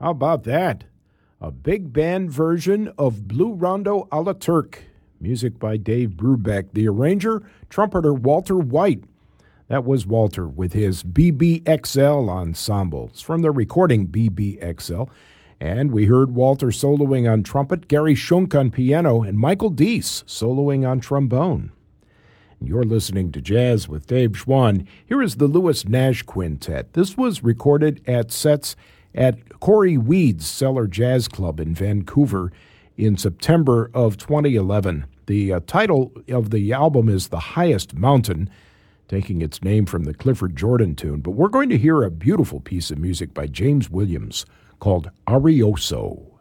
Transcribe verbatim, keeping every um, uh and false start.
How about that? A big band version of Blue Rondo a la Turk. Music by Dave Brubeck. The arranger, trumpeter Walter White. That was Walter with his B B X L ensemble. It's from the recording B B X L. And we heard Walter soloing on trumpet, Gary Schunk on piano, and Michael Deese soloing on trombone. And you're listening to Jazz with Dave Schwann. Here is the Lewis Nash Quintet. This was recorded at sets at Corey Weed's Cellar Jazz Club in Vancouver in September of twenty eleven. The uh, title of the album is The Highest Mountain, taking its name from the Clifford Jordan tune. But we're going to hear a beautiful piece of music by James Williams called Arioso.